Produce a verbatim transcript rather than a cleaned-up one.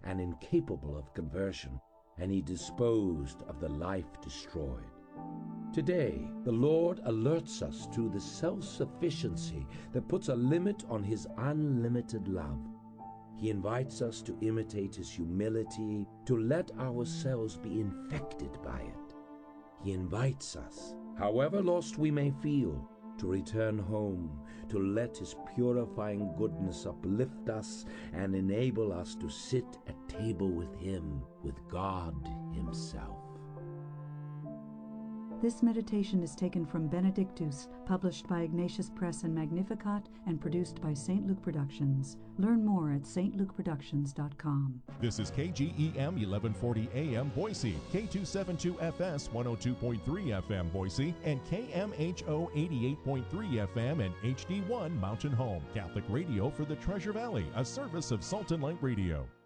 and incapable of conversion, and he disposed of the life destroyed. Today, the Lord alerts us to the self-sufficiency that puts a limit on his unlimited love. He invites us to imitate his humility, to let ourselves be infected by it. He invites us, however lost we may feel, to return home, to let his purifying goodness uplift us and enable us to sit at table with him, with God himself. This meditation is taken from Benedictus, published by Ignatius Press and Magnificat, and produced by Saint Luke Productions. Learn more at s t luke productions dot com. This is K G E M eleven forty A M Boise, K two seventy-two F S one oh two point three F M Boise, and K M H O eighty-eight point three F M and H D one Mountain Home. Catholic radio for the Treasure Valley, a service of Salt and Light Radio.